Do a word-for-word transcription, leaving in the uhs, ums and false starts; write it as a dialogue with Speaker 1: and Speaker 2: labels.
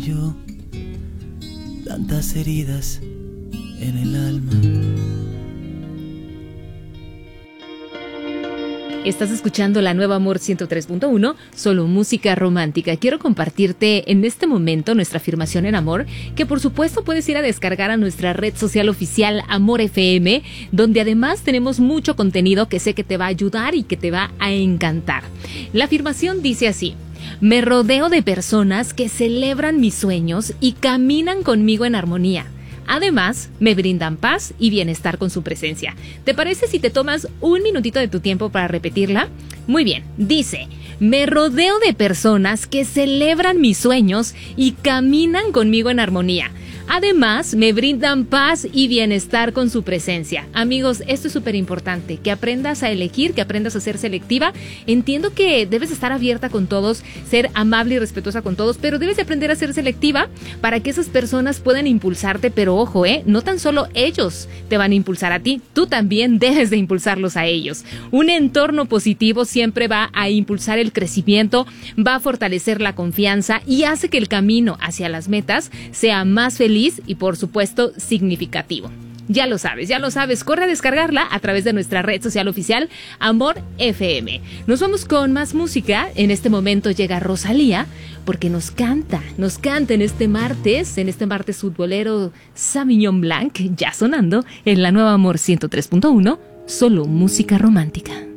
Speaker 1: Yo, tantas heridas en el alma.
Speaker 2: Estás escuchando la nueva Amor ciento tres punto uno, solo música romántica. Quiero compartirte en este momento nuestra afirmación en amor, que por supuesto puedes ir a descargar a nuestra red social oficial Amor F M, donde además tenemos mucho contenido que sé que te va a ayudar y que te va a encantar. La afirmación dice así: me rodeo de personas que celebran mis sueños y caminan conmigo en armonía. Además, me brindan paz y bienestar con su presencia. ¿Te parece si te tomas un minutito de tu tiempo para repetirla? Muy bien, dice: me rodeo de personas que celebran mis sueños y caminan conmigo en armonía. Además, me brindan paz y bienestar con su presencia. Amigos, esto es súper importante, que aprendas a elegir, que aprendas a ser selectiva. Entiendo que debes estar abierta con todos, ser amable y respetuosa con todos, pero debes aprender a ser selectiva para que esas personas puedan impulsarte. Pero ojo, eh, no tan solo ellos te van a impulsar a ti, tú también debes de impulsarlos a ellos. Un entorno positivo siempre va a impulsar el crecimiento, va a fortalecer la confianza y hace que el camino hacia las metas sea más feliz y por supuesto significativo. Ya lo sabes, ya lo sabes, corre a descargarla a través de nuestra red social oficial Amor F M. Nos vamos con más música. En este momento llega Rosalía, porque nos canta, nos canta en este martes, en este martes futbolero, Sauvignon Blanc, ya sonando en la nueva Amor ciento tres punto uno, solo música romántica.